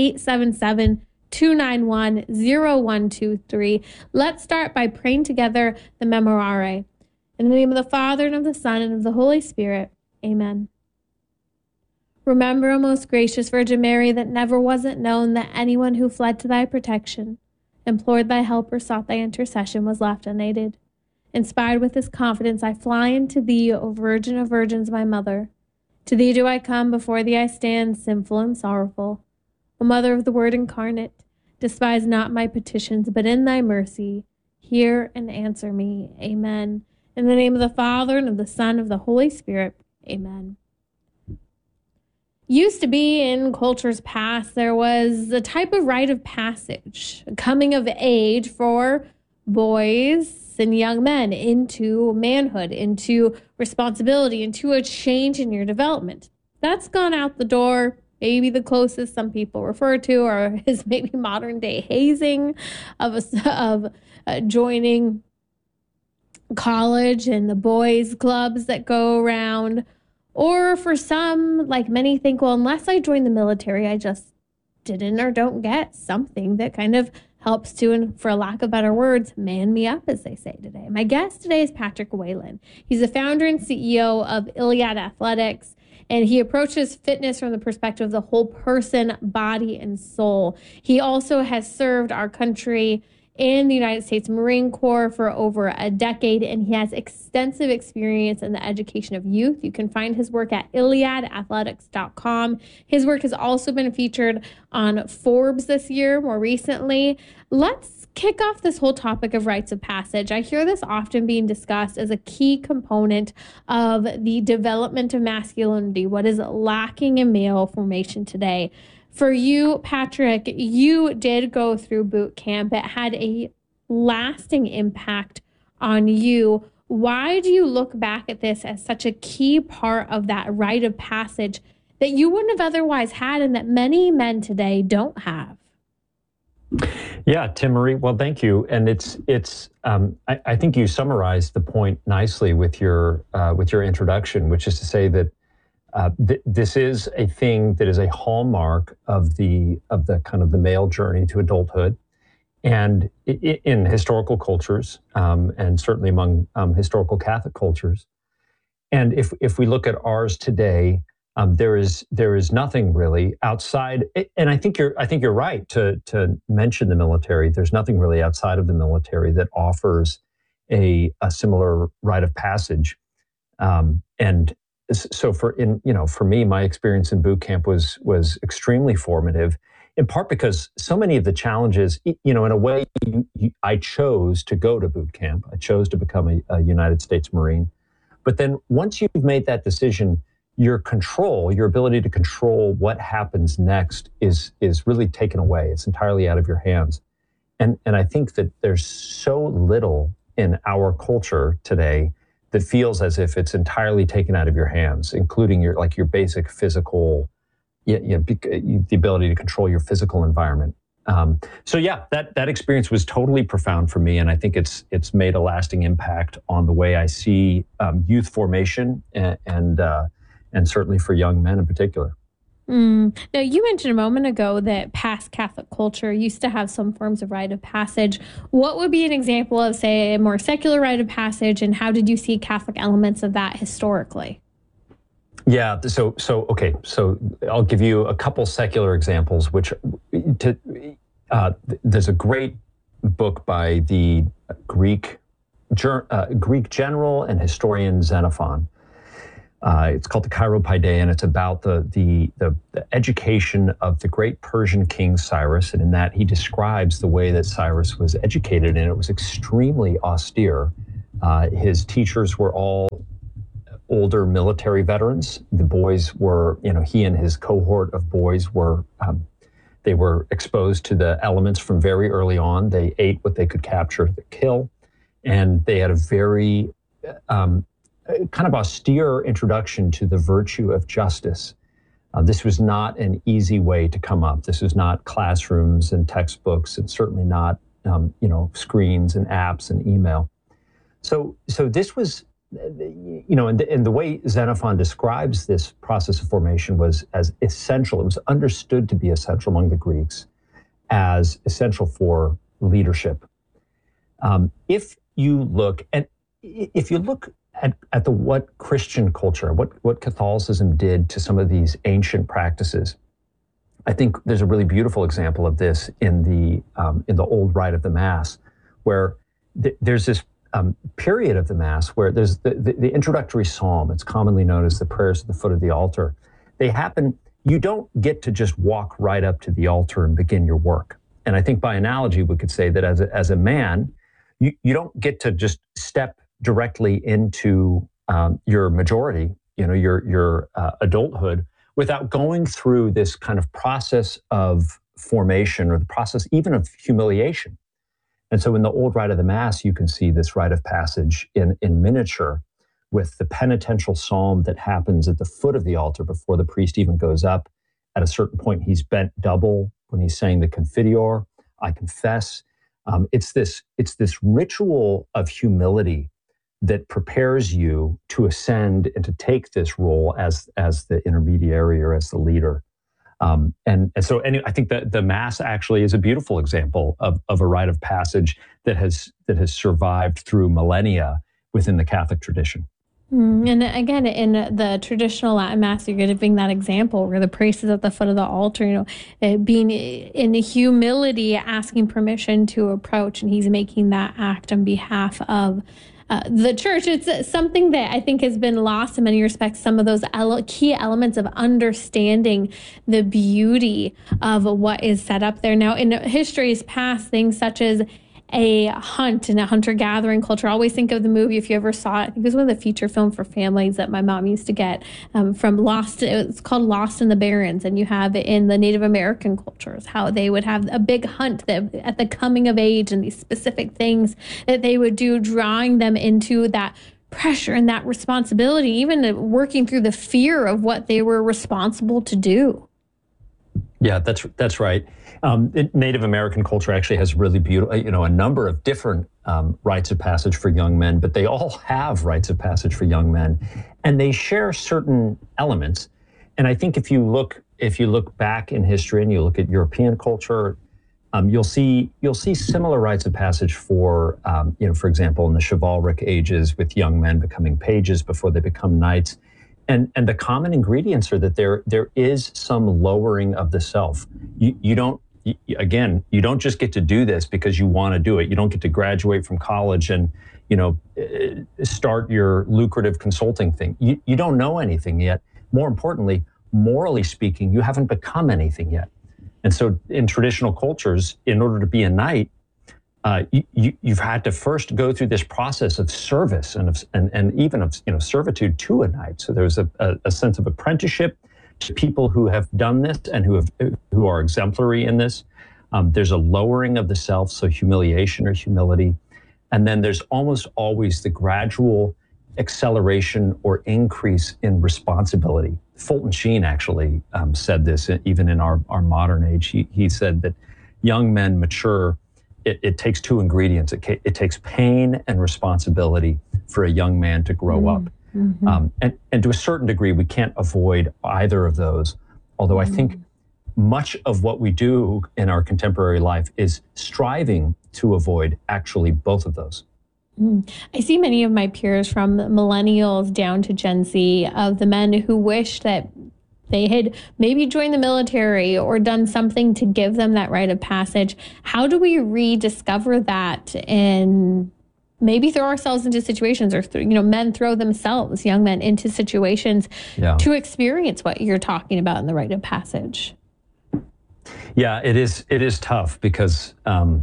877-291-0123. Let's start by praying together the Memorare. In the name of the Father, and of the Son, and of the Holy Spirit. Amen. Remember, O most gracious Virgin Mary, that never was it known that anyone who fled to thy protection, implored thy help, or sought thy intercession was left unaided. Inspired with this confidence, I fly unto thee, O Virgin of Virgins, my mother. To thee do I come, before thee I stand, sinful and sorrowful. O Mother of the Word incarnate, despise not my petitions, but in thy mercy, hear and answer me. Amen. In the name of the Father, and of the Son, and of the Holy Spirit. Amen. Used to be in cultures past, there was a type of rite of passage, coming of age for boys and young men into manhood, into responsibility, into a change in your development. That's gone out the door. Maybe the closest some people refer to or is maybe modern day hazing of joining college and the boys clubs that go around. Or for some, like many think, well, unless I join the military, I just didn't or don't get something that kind of helps to, and for a lack of better words, man me up, as they say today. My guest today is Patrick Whalen. He's the founder and CEO of Iliad Athletics, and he approaches fitness from the perspective of the whole person, body, and soul. He also has served our country in the United States Marine Corps for over a decade, and he has extensive experience in the education of youth. You can find his work at IliadAthletics.com. His work has also been featured on Forbes this year, more recently. Let's kick off this whole topic of rites of passage. I hear this often being discussed as a key component of the development of masculinity, what is lacking in male formation today. For you, Patrick, you did go through boot camp. It had a lasting impact on you. Why do you look back at this as such a key part of that rite of passage that you wouldn't have otherwise had and that many men today don't have? Yeah, Timmerie, well, thank you. And I think you summarized the point nicely with your introduction, which is to say that this is a thing that is a hallmark of the kind of the male journey to adulthood, and in historical cultures, and certainly among historical Catholic cultures. And if we look at ours today, there is nothing really outside. And I think you're right to mention the military. There's nothing really outside of the military that offers a similar rite of passage, and so for me, my experience in boot camp was extremely formative, in part because so many of the challenges, in a way, I chose to go to boot camp. I chose to become a United States Marine. But then once you've made that decision, your ability to control what happens next is really taken away. It's entirely out of your hands. And I think that there's so little in our culture today that feels as if it's entirely taken out of your hands, including your basic physical, the ability to control your physical environment. So that experience was totally profound for me, and I think it's made a lasting impact on the way I see youth formation and certainly for young men in particular. Now, you mentioned a moment ago that past Catholic culture used to have some forms of rite of passage. What would be an example of, say, a more secular rite of passage, and how did you see Catholic elements of that historically? Yeah, so I'll give you a couple secular examples, there's a great book by the Greek general and historian Xenophon. It's called the Chiropaideia, and it's about the education of the great Persian king Cyrus, and in that he describes the way that Cyrus was educated, and it was extremely austere. His teachers were all older military veterans. The boys were, he and his cohort of boys were, they were exposed to the elements from very early on. They ate what they could capture to kill, and they had a very kind of austere introduction to the virtue of justice. This was not an easy way to come up. This was not classrooms and textbooks, and certainly not, screens and apps and email. So this was, and the way Xenophon describes this process of formation was as essential. It was understood to be essential among the Greeks as essential for leadership. If you look at what Christian culture, what Catholicism did to some of these ancient practices, I think there's a really beautiful example of this in the old rite of the Mass, where there's this period of the Mass where there's the introductory psalm. It's commonly known as the prayers at the foot of the altar. They happen. You don't get to just walk right up to the altar and begin your work. And I think by analogy, we could say that as a man, you don't get to just step directly into your majority, your adulthood, without going through this kind of process of formation, or the process even of humiliation. And so in the old rite of the Mass, you can see this rite of passage in miniature, with the penitential psalm that happens at the foot of the altar before the priest even goes up. At a certain point, he's bent double when he's saying the Confiteor, I confess. It's this ritual of humility that prepares you to ascend and to take this role as the intermediary or as the leader. So I think that the Mass actually is a beautiful example of a rite of passage that has survived through millennia within the Catholic tradition. And again, in the traditional Latin Mass, you're giving that example where the priest is at the foot of the altar, being in humility, asking permission to approach, and he's making that act on behalf of the church. It's something that I think has been lost in many respects, some of those key elements of understanding the beauty of what is set up there. Now, in history's past, things such as a hunt and a hunter-gathering culture. I always think of the movie, if you ever saw it, I think it was one of the feature film for families that my mom used to get from Lost. It's called Lost in the Barrens, and you have it in the Native American cultures, how they would have a big hunt that, at the coming of age, and these specific things that they would do, drawing them into that pressure and that responsibility, even working through the fear of what they were responsible to do. Yeah, that's right. Native American culture actually has really beautiful, a number of different rites of passage for young men, but they all have rites of passage for young men, and they share certain elements. And I think if you look back in history and you look at European culture, you'll see similar rites of passage for, for example, in the chivalric ages, with young men becoming pages before they become knights. And the common ingredients are that there is some lowering of the self. You don't just get to do this because you want to do it. You don't get to graduate from college and, start your lucrative consulting thing. You don't know anything yet. More importantly, morally speaking, you haven't become anything yet. And so in traditional cultures, in order to be a knight, you've had to first go through this process of service and even of servitude to a knight. So there's a sense of apprenticeship to people who have done this and who are exemplary in this. There's a lowering of the self, so humiliation or humility, and then there's almost always the gradual acceleration or increase in responsibility. Fulton Sheen actually said this even in our modern age. He said that young men mature, it takes two ingredients. It takes pain and responsibility for a young man to grow up. And to a certain degree, we can't avoid either of those. Although I think much of what we do in our contemporary life is striving to avoid actually both of those. I see many of my peers from millennials down to Gen Z of the men who wish that they had maybe joined the military or done something to give them that rite of passage. How do we rediscover that and maybe throw ourselves into situations, or men throw themselves, young men, into situations to experience what you're talking about in the rite of passage? Yeah, it is tough because, I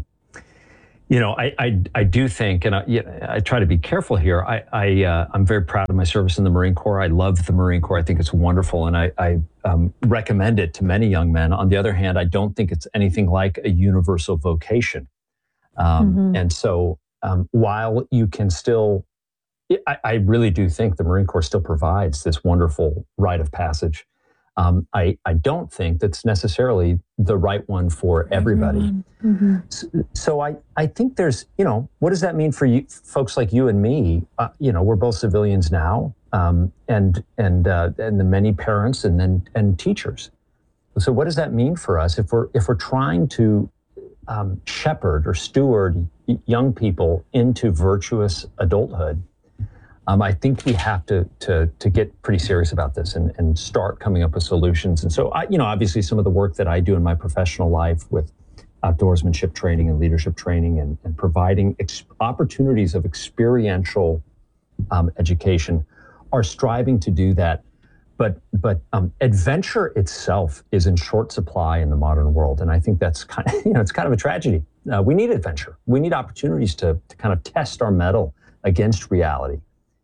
do think, and I try to be careful here. I'm very proud of my service in the Marine Corps. I love the Marine Corps. I think it's wonderful, and I recommend it to many young men. On the other hand, I don't think it's anything like a universal vocation. And so while you can still, I really do think the Marine Corps still provides this wonderful rite of passage. I don't think that's necessarily the right one for everybody. So I think there's, what does that mean for you, folks like you and me? We're both civilians now, and the many parents and teachers. So what does that mean for us if we're trying to shepherd or steward young people into virtuous adulthood? I think we have to get pretty serious about this and start coming up with solutions. And so, obviously some of the work that I do in my professional life with outdoorsmanship training and leadership training and providing opportunities of experiential education are striving to do that. But adventure itself is in short supply in the modern world. And I think that's kind of, it's kind of a tragedy. We need adventure. We need opportunities to kind of test our mettle against reality.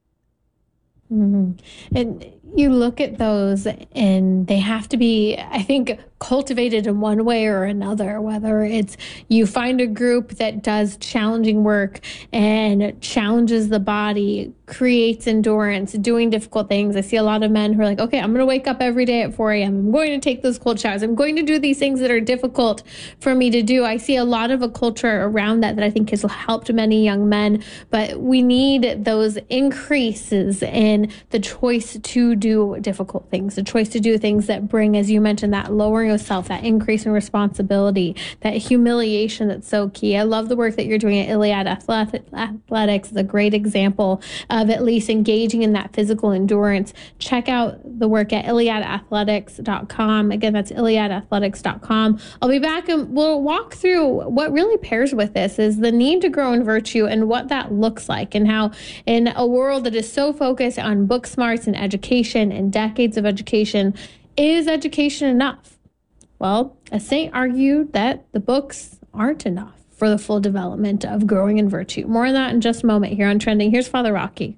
And you look at those and they have to be, I think, cultivated in one way or another, whether it's you find a group that does challenging work and challenges the body, creates endurance, doing difficult things. I see a lot of men who are like, okay, I'm going to wake up every day at 4 a.m. I'm going to take those cold showers. I'm going to do these things that are difficult for me to do. I see a lot of a culture around that I think has helped many young men, but we need those increases in the choice to do difficult things, the choice to do things that bring, as you mentioned, that lowering of self, that increase in responsibility, that humiliation that's so key. I love the work that you're doing at Iliad Athletics. It's a great example of at least engaging in that physical endurance. Check out the work at iliadathletics.com. Again, that's iliadathletics.com. I'll be back and we'll walk through what really pairs with this is the need to grow in virtue and what that looks like, and how in a world that is so focused on book smarts and education and decades of education, is education enough? Well, a saint argued that the books aren't enough for the full development of growing in virtue. More on that in just a moment here on Trending. Here's Father Rocky.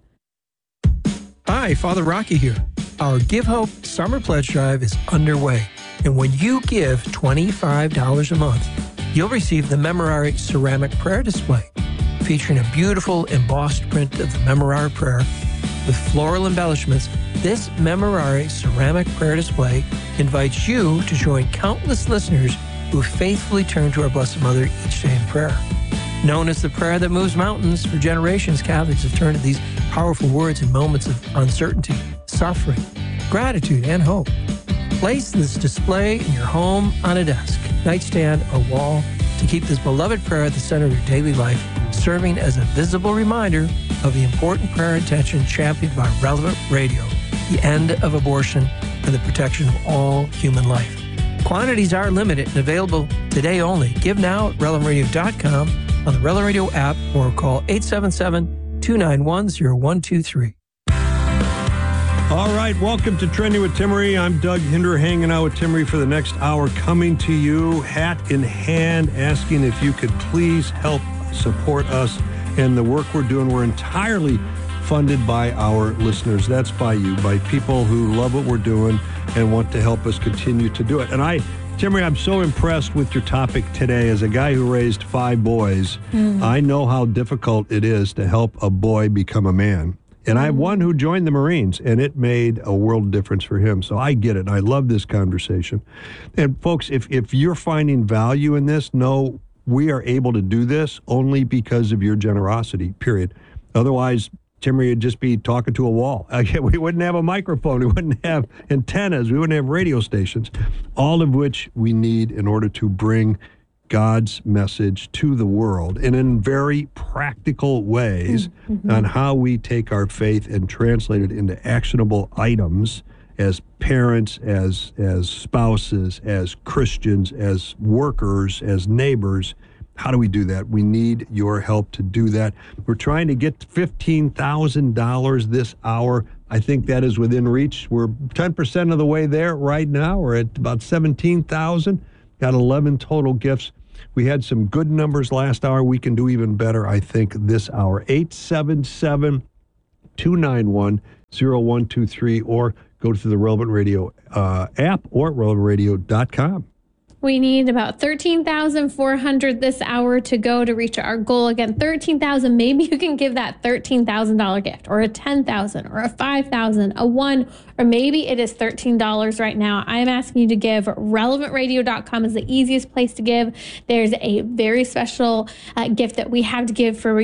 Hi, Father Rocky here. Our Give Hope Summer Pledge Drive is underway. And when you give $25 a month, you'll receive the Memorare ceramic prayer display, featuring a beautiful embossed print of the Memorare prayer with floral embellishments. This Memorare ceramic prayer display invites you to join countless listeners who faithfully turn to our Blessed Mother each day in prayer. Known as the prayer that moves mountains, for generations, Catholics have turned to these powerful words in moments of uncertainty, suffering, gratitude, and hope. Place this display in your home, on a desk, nightstand, or wall to keep this beloved prayer at the center of your daily life, serving as a visible reminder of the important prayer intention championed by Relevant Radio, the end of abortion and the protection of all human life. Quantities are limited and available today only. Give now at relevantradio.com, on the Relevant Radio app, or call 877-291-0123. All right, welcome to Trending with Timmerie. I'm Doug Hinder, hanging out with Timmerie for the next hour, coming to you hat in hand, asking if you could please help support us and the work we're doing. We're entirely funded by our listeners. That's by you, by people who love what we're doing and want to help us continue to do it. And Timmerie, I'm so impressed with your topic today. As a guy who raised 5 boys, I know how difficult it is to help a boy become a man. And I have one who joined the Marines, and it made a world of difference for him. So I get it. I love this conversation. And folks, if you're finding value in this, know we are able to do this only because of your generosity, period. Otherwise, Timmerie would just be talking to a wall. We wouldn't have a microphone. We wouldn't have antennas. We wouldn't have radio stations, all of which we need in order to bring God's message to the world, and in very practical ways on how we take our faith and translate it into actionable items as parents, as spouses, as Christians, as workers, as neighbors. How do we do that? We need your help to do that. We're trying to get $15,000 this hour. I think that is within reach. We're 10% of the way there right now. We're at about 17,000. Got 11 total gifts. We had some good numbers last hour. We can do even better, I think, this hour. 877-291-0123, or go to the Relevant Radio app or relevantradio.com. We need about 13,400 this hour to go to reach our goal. Again, 13,000. Maybe you can give that $13,000 gift, or a $10,000, or a $5,000, a $1,000, or maybe it is $13 right now. I'm asking you to give. relevantradio.com is the easiest place to give. There's a very special gift that we have to give for